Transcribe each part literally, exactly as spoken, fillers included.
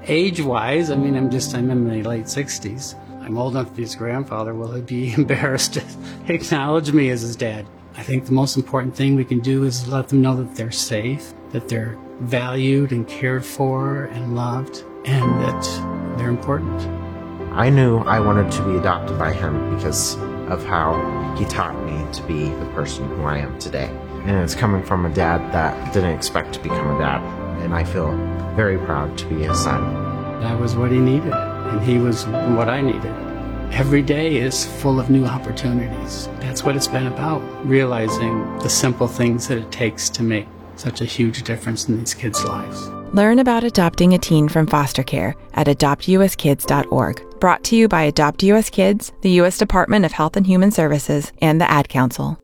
Age-wise, I mean, I'm just, I'm in my late sixties. I'm old enough to be his grandfather. Will he be embarrassed to acknowledge me as his dad? I think the most important thing we can do is let them know that they're safe, that they're valued and cared for and loved, and that they're important. I knew I wanted to be adopted by him because of how he taught me to be the person who I am today. And it's coming from a dad that didn't expect to become a dad, and I feel very proud to be his son. I was what he needed, and he was what I needed. Every day is full of new opportunities. That's what it's been about, realizing the simple things that it takes to make such a huge difference in these kids' lives. Learn about adopting a teen from foster care at adopt u s kids dot org. Brought to you by Adopt U S Kids, the U S Department of Health and Human Services, and the Ad Council.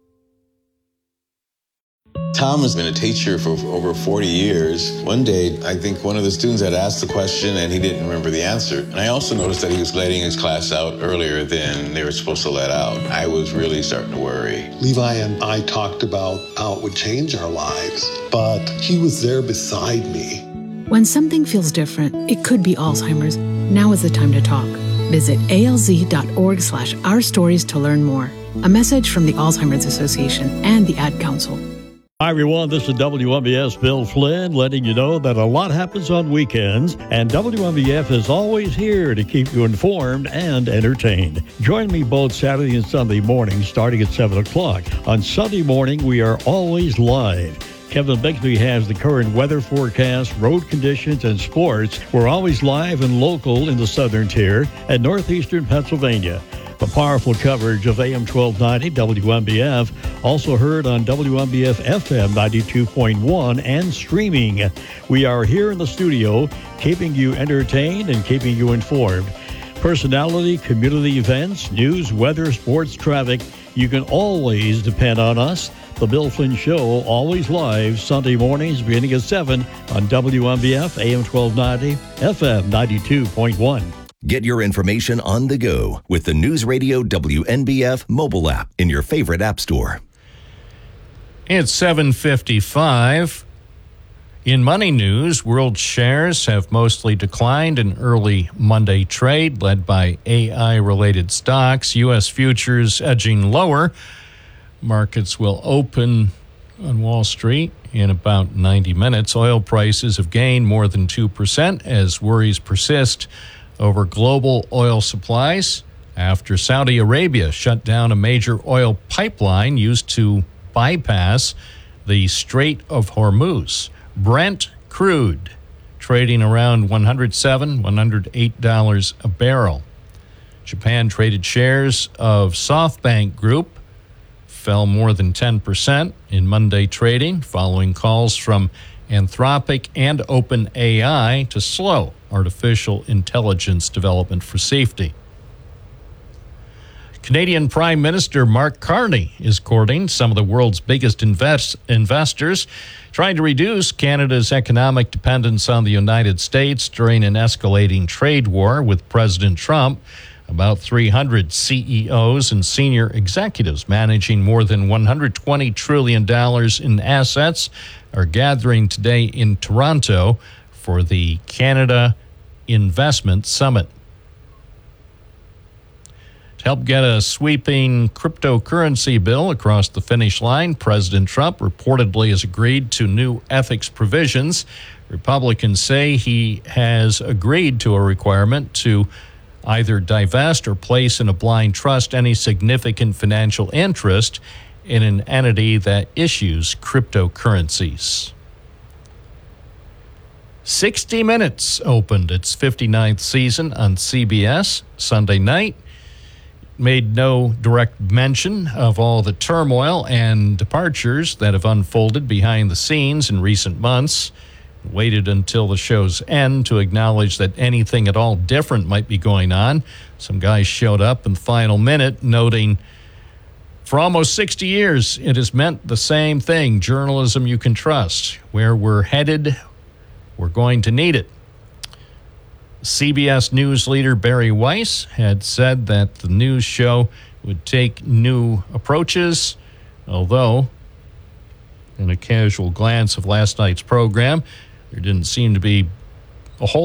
Tom has been a teacher for over forty years. One day, I think one of the students had asked the question and he didn't remember the answer. And I also noticed that he was letting his class out earlier than they were supposed to let out. I was really starting to worry. Levi and I talked about how it would change our lives, but he was there beside me. When something feels different, it could be Alzheimer's. Now is the time to talk. Visit alz.org slash our stories to learn more. A message from the Alzheimer's Association and the Ad Council. Hi, everyone. This is W M B S Bill Flynn letting you know that a lot happens on weekends, and W M B F is always here to keep you informed and entertained. Join me both Saturday and Sunday mornings starting at seven o'clock. On Sunday morning, we are always live. Kevin Bixby has the current weather forecast, road conditions, and sports. We're always live and local in the southern tier and northeastern Pennsylvania. The powerful coverage of A M twelve ninety W M B F, also heard on W M B F F M ninety-two point one and streaming. We are here in the studio, keeping you entertained and keeping you informed. Personality, community events, news, weather, sports, traffic. You can always depend on us. The Bill Flynn Show, always live, Sunday mornings beginning at seven on W M B F, A M twelve ninety, F M ninety-two point one. Get your information on the go with the News Radio W N B F mobile app in your favorite app store. It's seven fifty-five. In money news, world shares have mostly declined in early Monday trade, led by A I-related stocks. U S futures edging lower. Markets will open on Wall Street in about ninety minutes. Oil prices have gained more than two percent as worries persist over global oil supplies after Saudi Arabia shut down a major oil pipeline used to bypass the Strait of Hormuz. Brent crude trading around one hundred seven dollars, one hundred eight dollars a barrel. Japan traded shares of SoftBank Group fell more than ten percent in Monday trading following calls from Anthropic and OpenAI to slow artificial intelligence development for safety. Canadian Prime Minister Mark Carney is courting some of the world's biggest invest- investors, trying to reduce Canada's economic dependence on the United States during an escalating trade war with President Trump. About three hundred C E Os and senior executives managing more than one hundred twenty trillion dollars in assets are gathering today in Toronto for the Canada Investment Summit. To help get a sweeping cryptocurrency bill across the finish line, President Trump reportedly has agreed to new ethics provisions. Republicans say he has agreed to a requirement to either divest or place in a blind trust any significant financial interest in an entity that issues cryptocurrencies. sixty minutes opened its fifty-ninth season on C B S Sunday night. Made no direct mention of all the turmoil and departures that have unfolded behind the scenes in recent months. Waited until the show's end to acknowledge that anything at all different might be going on. Some guys showed up in the final minute, noting, for almost sixty years, it has meant the same thing, journalism you can trust. Where we're headed, we're going to need it. C B S News leader Barry Weiss had said that the news show would take new approaches, although, in a casual glance of last night's program, there didn't seem to be a whole